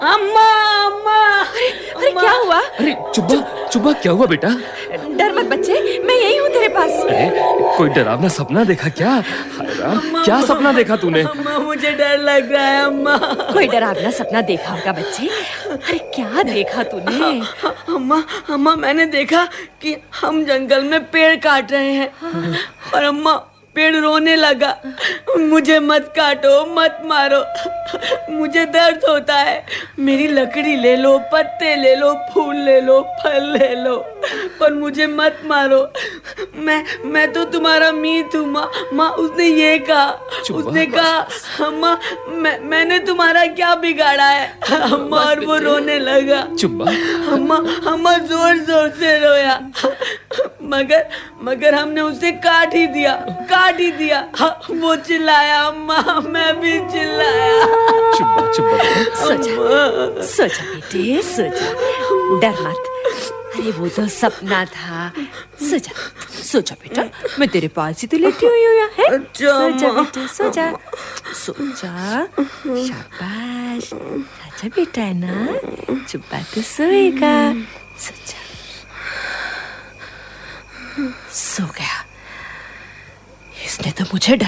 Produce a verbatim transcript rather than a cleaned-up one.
अम्मा अम्मा अरे अरे क्या हुआ? अरे चुब्बा चुब्बा क्या हुआ बेटा? डर मत बच्चे, मैं यही हूँ तेरे पास। अरे कोई डरावना सपना देखा क्या? हाय राम, क्या सपना देखा तूने? अम्मा मुझे डर लग रहा है अम्मा। कोई डरावना सपना देखा होगा बच्चे। अरे क्या देखा तूने? अम्मा अम्मा मैंने देखा कि हम जंगल में पेड़ काट रहे हैं और अम्मा पेड़ रोने लगा, मुझे मत काटो, मत मारो, मुझे दर्द होता है, मेरी लकड़ी ले लो, पत्ते ले लो, फूल ले लो, फल ले लो, पर मुझे मत मारो। मैं मैं तो तुम्हारा मीत हूँ माँ। माँ उसने ये कहा, उसने कहा अम्मा मैं मैंने तुम्हारा क्या बिगाड़ा है? अम्मा और वो रोने लगा। चुब्बा अम्मा अम्मा जोर जोर से रोया, मगर मगर हमने उसे काट ही दिया, काट ही दिया। वो चिल्लाया अम्मा, मैं भी चिल्लाया। चुब्बा चुब्बा सोचा सोचा बेटे सोचा, डर मत। अरे वो तो सपना था। सोचा सोचा बेटा, मैं तेरे पास ही तो लेटी हुई हूँ है। सोचा बेटे सोचा सोचा, शाबाश, अच्छा बेटा है ना, चुब्बा तो सोएगा। सोचा सो गया। इसने तो मुझे डर